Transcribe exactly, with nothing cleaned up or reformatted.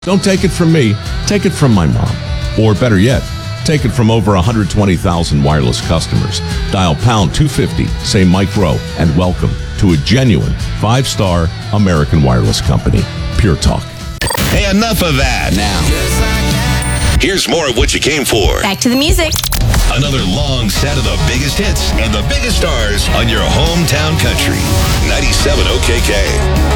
Don't take it from me, take it from my mom. Or better yet, take it from over one hundred twenty thousand wireless customers. Dial pound two fifty, say Mike Rowe, and welcome to a genuine five-star American wireless company. Pure Talk. Hey, enough of that. Now, here's more of what you came for. Back to the music. Another long set of the biggest hits and the biggest stars on your hometown country. ninety-seven O K K.